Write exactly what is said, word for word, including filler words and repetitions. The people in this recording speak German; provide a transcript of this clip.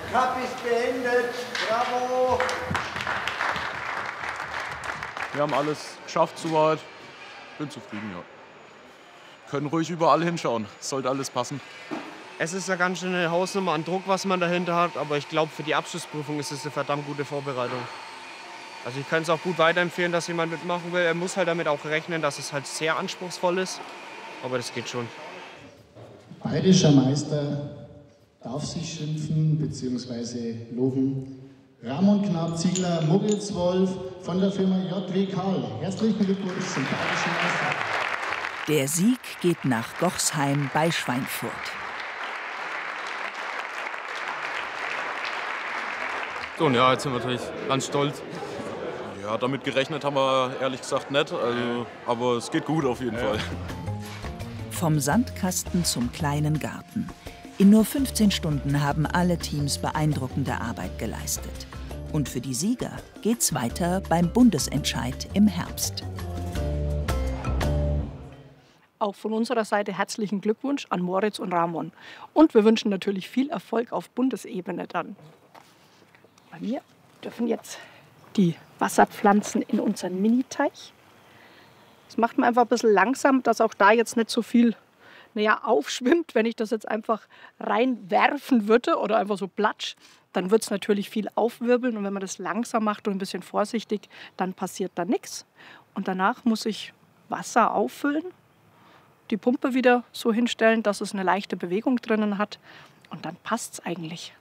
Cup ist beendet. Bravo. Wir haben alles geschafft soweit. Bin zufrieden, ja. Können ruhig überall hinschauen. Sollte alles passen. Es ist eine ganz schöne Hausnummer an Druck, was man dahinter hat. Aber ich glaube, für die Abschlussprüfung ist es eine verdammt gute Vorbereitung. Also ich kann es auch gut weiterempfehlen, dass jemand mitmachen will. Er muss halt damit auch rechnen, dass es halt sehr anspruchsvoll ist. Aber das geht schon. Bayerischer Meister darf sich schimpfen bzw. loben. Ramon Knab-Ziegler, Moritz Wolf von der Firma J W Karl. Herzlichen Glückwunsch zum Bayerischen Meister. Der Sieg geht nach Gochsheim bei Schweinfurt. So, und ja, jetzt sind wir natürlich ganz stolz. Ja, damit gerechnet haben wir ehrlich gesagt nicht. Also, aber es geht gut auf jeden ja. Fall. Vom Sandkasten zum kleinen Garten. In nur fünfzehn Stunden haben alle Teams beeindruckende Arbeit geleistet. Und für die Sieger geht's weiter beim Bundesentscheid im Herbst. Auch von unserer Seite herzlichen Glückwunsch an Moritz und Ramon. Und wir wünschen natürlich viel Erfolg auf Bundesebene dann. Bei mir dürfen jetzt die Wasserpflanzen in unseren Mini-Teich. Das macht man einfach ein bisschen langsam, dass auch da jetzt nicht so viel naja, aufschwimmt. Wenn ich das jetzt einfach reinwerfen würde oder einfach so platsch, dann wird es natürlich viel aufwirbeln. Und wenn man das langsam macht und ein bisschen vorsichtig, dann passiert da nichts. Und danach muss ich Wasser auffüllen, die Pumpe wieder so hinstellen, dass es eine leichte Bewegung drinnen hat. Und dann passt es eigentlich.